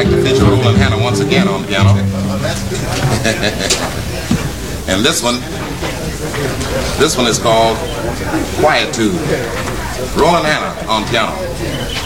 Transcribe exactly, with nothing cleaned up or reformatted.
like to feature Roland Hannah once again on piano. And this one, this one is called Quietude. Roland Hannah on piano.